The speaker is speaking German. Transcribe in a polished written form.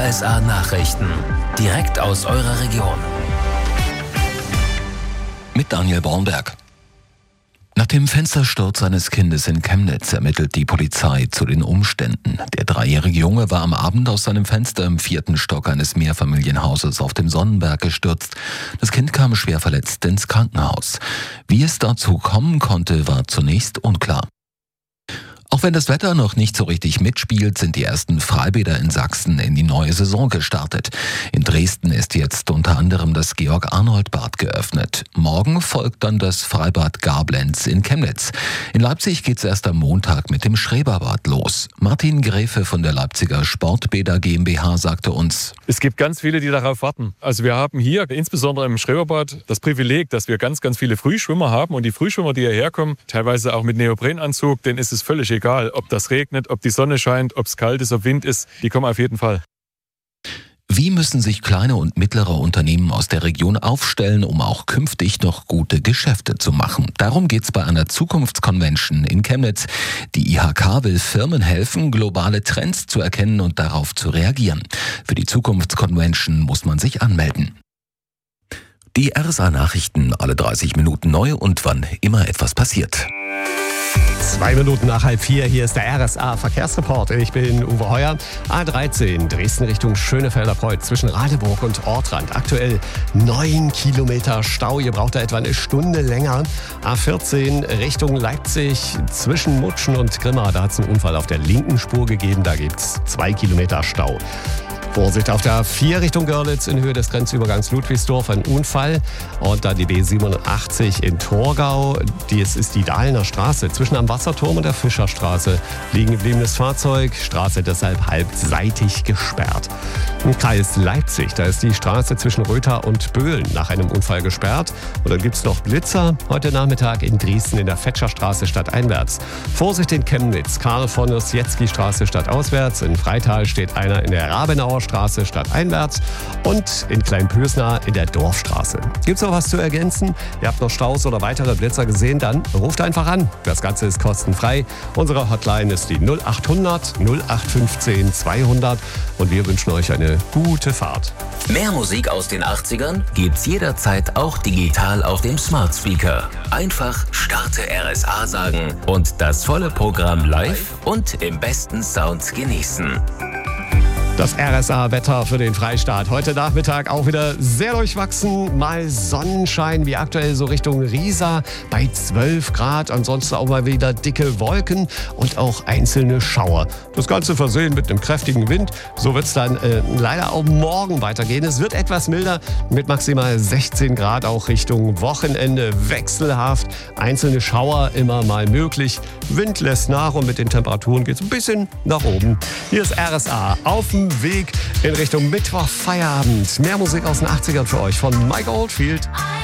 RSA Nachrichten. Direkt aus eurer Region. Mit Daniel Bornberg. Nach dem Fenstersturz eines Kindes in Chemnitz ermittelt die Polizei zu den Umständen. Der 3-jährige Junge war am Abend aus seinem Fenster im 4. Stock eines Mehrfamilienhauses auf dem Sonnenberg gestürzt. Das Kind kam schwer verletzt ins Krankenhaus. Wie es dazu kommen konnte, war zunächst unklar. Auch wenn das Wetter noch nicht so richtig mitspielt, sind die ersten Freibäder in Sachsen in die neue Saison gestartet. In Dresden ist jetzt unter anderem das Georg-Arnold-Bad geöffnet. Morgen folgt dann das Freibad Gablenz in Chemnitz. In Leipzig geht's erst am Montag mit dem Schreberbad los. Martin Gräfe von der Leipziger Sportbäder GmbH sagte uns: Es gibt ganz viele, die darauf warten. Also wir haben hier insbesondere im Schreberbad das Privileg, dass wir ganz, ganz viele Frühschwimmer haben. Und die Frühschwimmer, die hierher kommen, teilweise auch mit Neoprenanzug, denen ist es völlig egal, ob das regnet, ob die Sonne scheint, ob es kalt ist, ob Wind ist, die kommen auf jeden Fall. Wie müssen sich kleine und mittlere Unternehmen aus der Region aufstellen, um auch künftig noch gute Geschäfte zu machen? Darum geht's bei einer Zukunftsconvention in Chemnitz. Die IHK will Firmen helfen, globale Trends zu erkennen und darauf zu reagieren. Für die Zukunftsconvention muss man sich anmelden. Die RSA Nachrichten, alle 30 Minuten neu und wann immer etwas passiert. 2 Minuten nach 3:30, hier ist der RSA Verkehrsreport. Ich bin Uwe Heuer. A13 Dresden Richtung Schönefelder-Preuß zwischen Radeburg und Ortrand. Aktuell 9 Kilometer Stau. Ihr braucht da etwa eine Stunde länger. A14 Richtung Leipzig zwischen Mutschen und Grimma. Da hat es einen Unfall auf der linken Spur gegeben. Da gibt es 2 Kilometer Stau. Vorsicht auf der A4 Richtung Görlitz in Höhe des Grenzübergangs Ludwigsdorf, ein Unfall. Und dann die B87 in Torgau. Dies ist die Dahlener Straße. Zwischen am Wasserturm und der Fischerstraße liegen gebliebenes Fahrzeug. Straße deshalb halbseitig gesperrt. Im Kreis Leipzig, da ist die Straße zwischen Rötha und Böhlen nach einem Unfall gesperrt. Und dann gibt es noch Blitzer heute Nachmittag in Dresden in der Fetscherstraße stadteinwärts. Vorsicht in Chemnitz, Karl von Ossietzky-Straße stadtauswärts. In Freital steht einer in der Rabenauer Straße stadteinwärts und in Kleinpösna in der Dorfstraße. Gibt's noch was zu ergänzen? Ihr habt noch Staus oder weitere Blitzer gesehen? Dann ruft einfach an. Das Ganze ist kostenfrei. Unsere Hotline ist die 0800 0815 200 und wir wünschen euch eine gute Fahrt. Mehr Musik aus den 80ern gibt's jederzeit auch digital auf dem Smart Speaker. Einfach Starte RSA sagen und das volle Programm live und im besten Sound genießen. Das RSA-Wetter für den Freistaat. Heute Nachmittag auch wieder sehr durchwachsen. Mal Sonnenschein, wie aktuell so Richtung Riesa bei 12 Grad. Ansonsten auch mal wieder dicke Wolken und auch einzelne Schauer. Das Ganze versehen mit einem kräftigen Wind. So wird es dann leider auch morgen weitergehen. Es wird etwas milder mit maximal 16 Grad, auch Richtung Wochenende wechselhaft. Einzelne Schauer immer mal möglich. Wind lässt nach und mit den Temperaturen geht es ein bisschen nach oben. Hier ist RSA auf dem Weg in Richtung Mittwoch Feierabend. Mehr Musik aus den 80ern für euch von Mike Oldfield.